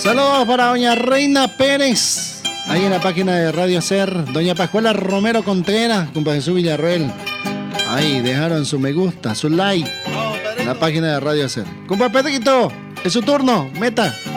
Saludos para doña Reina Pérez, ahí en la página de Radio Ser. Doña Pascuala Romero Contreras, compa Jesús Villarroel. Ahí dejaron su me gusta, su like en la página de Radio Ser. Compa Pedrito, es su turno, meta.